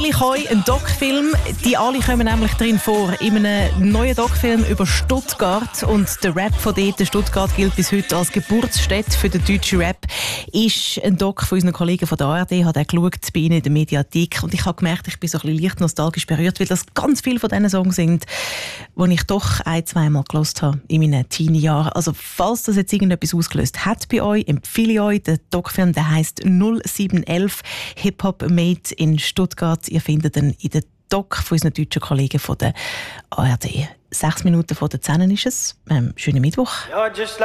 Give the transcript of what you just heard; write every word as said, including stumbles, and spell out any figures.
Allikoi, ein Doc-Film. Die alle kommen nämlich drin vor in einem neuen Doc-Film über Stuttgart. Und der Rap von dort, der Stuttgart, gilt bis heute als Geburtsstätte für den deutschen Rap. Ist ein Doc von unseren Kollegen von der A R D, hat er geschaut bei ihnen in der Mediathek. Und ich habe gemerkt, ich bin so ein bisschen leicht nostalgisch berührt, weil das ganz viele von diesen Songs sind, die ich doch ein-, zweimal gehört habe in meinen Teenie-Jahren. Also falls das jetzt irgendetwas ausgelöst hat bei euch, empfehle ich euch den Doc-Film, der heisst null sieben elf Hip-Hop Made in Stuttgart. Ihr findet ihn in der Doc von unseren deutschen Kollegen von der A R D. Sechs Minuten vor der zehn ist es. Ähm, schönen Mittwoch.